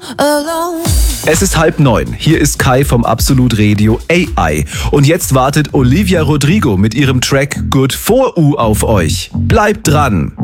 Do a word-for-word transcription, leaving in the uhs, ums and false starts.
alone. Es ist halb neun. Hier ist Kai vom Absolut Radio A I. Und jetzt wartet Olivia Rodrigo mit ihrem Track Good For U auf euch. Bleibt dran!